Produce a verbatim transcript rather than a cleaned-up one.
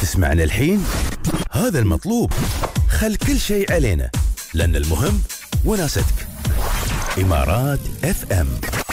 تسمعنا الحين؟ هذا المطلوب. خل كل شيء علينا، لأن المهم وناستك. إمارات اف ام.